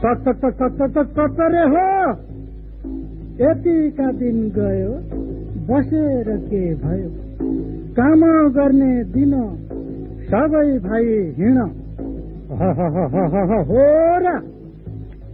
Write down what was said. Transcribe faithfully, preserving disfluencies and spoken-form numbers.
रे हो। यतिका दिन गयो बसेर के भयो, काम गर्ने दिन सबै भाइ हिँड। हो र